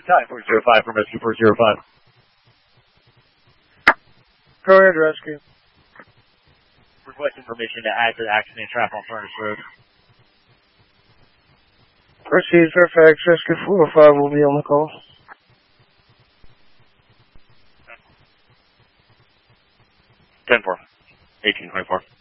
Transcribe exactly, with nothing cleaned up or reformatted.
time, four zero five from Rescue four zero five. Go ahead, Rescue. Requesting permission to add to the accident trap on Furnace Road. Proceed, Fairfax. Rescue four oh five will be on the call. ten four. eighteen twenty-four.